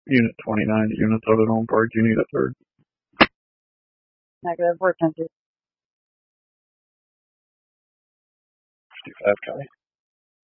Unit 29 units of it on park. You need a third. Negative. We're 10-2. 55 Kelly.